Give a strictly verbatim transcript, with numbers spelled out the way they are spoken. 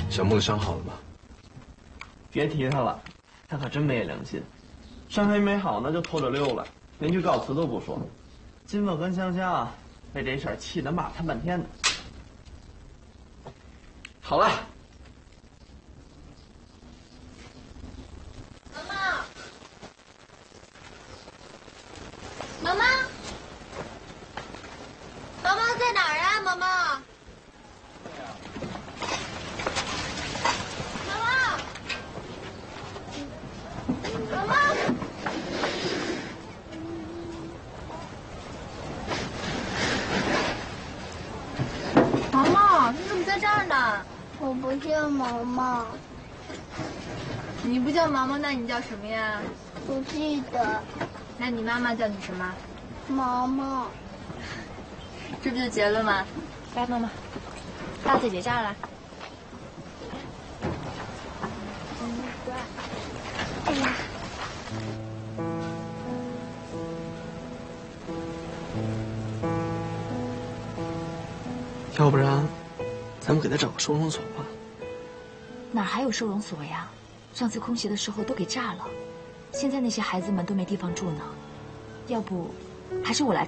小梦的伤好了吗？ 别提他了，他可真没良心，伤还没好呢就拖着溜了，连句告辞都不说。金凤和香香啊，被这事儿气得骂他半天呢。好了。 毛毛，毛毛在哪儿啊？毛毛，毛毛，毛毛，毛毛，你怎么在这儿呢？ 我不叫毛毛。 你不叫毛毛，那你叫什么呀？ 不记得。 那你妈妈叫你什么？ 毛毛。 这不就结了吗？来，妈妈，到姐姐这儿来。哎呀， 要不然，咱们给他找个收容所吧。 哪还有收容所呀？上次空袭的时候都给炸了。 现在那些孩子们都没地方住呢，要不，还是我来